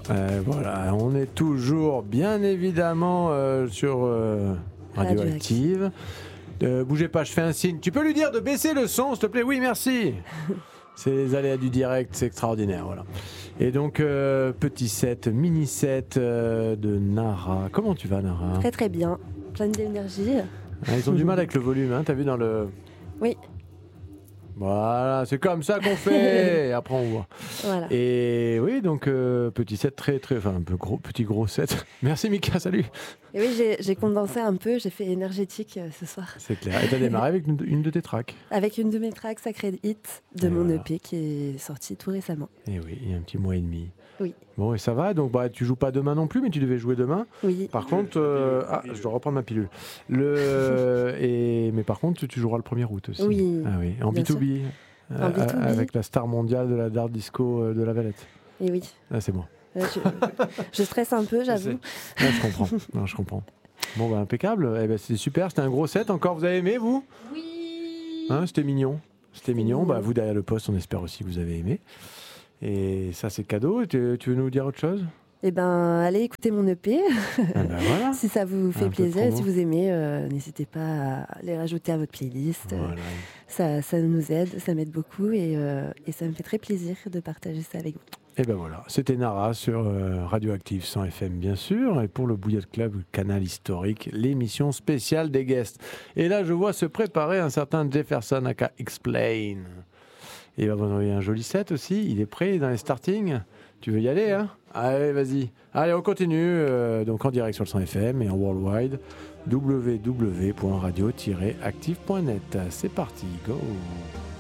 Voilà, on est toujours bien évidemment sur Radioactive. Bougez pas, je fais un signe. Tu peux lui dire de baisser le son, s'il te plaît? Oui, merci. C'est les aléas du direct, c'est extraordinaire, voilà. Et donc, petit set, mini set de Nara. Comment tu vas, Nara? Très très bien, pleine d'énergie. Ils ont du mal avec le volume, hein, t'as vu dans le... Oui. Voilà, c'est comme ça qu'on fait. Après, on voit. Voilà. Et oui, donc, petit set enfin, un peu gros, petit gros set. Merci, Mika, salut. Et oui, j'ai condensé un peu, j'ai fait énergétique ce soir. C'est clair. Et t'as démarré avec une de tes tracks. Avec une de mes tracks, Sacred Hit, de mon EP qui est sorti tout récemment. Et oui, il y a un petit mois et demi. Oui. Bon, et ça va, donc tu joues pas demain non plus, mais tu devais jouer demain. Oui. Par contre, je dois reprendre ma pilule. Mais par contre, tu joueras le 1er août aussi. Oui. Ah oui, en B2B, avec la star mondiale de la Dart Disco de La Valette. Et oui. Ah, c'est bon. Je stresse un peu, j'avoue. Je comprends. Non, je comprends. Bon, bah, impeccable. Eh ben, c'était super. C'était un gros set. Encore, vous avez aimé, vous? Oui. Hein, c'était mignon. C'était mignon. Bah, vous, derrière le poste, on espère aussi que vous avez aimé. Et ça, c'est cadeau. Tu veux nous dire autre chose? Eh ben, allez écouter mon EP. Voilà. Si ça vous fait plaisir, si vous aimez, n'hésitez pas à les rajouter à votre playlist. Voilà. Ça nous aide, ça m'aide beaucoup et ça me fait très plaisir de partager ça avec vous. Et ben voilà, c'était Nara sur Radioactive 100 FM bien sûr, et pour le Bouillotte Club, canal historique, l'émission spéciale des guests. Et là, je vois se préparer un certain Jefferson aka Explain. Et il va vous envoyer un joli set aussi, il est prêt dans les startings. Tu veux y aller, hein? Allez, vas-y. Allez, on continue, donc en direct sur le 100 FM et en worldwide, www.radio-active.net. C'est parti, go!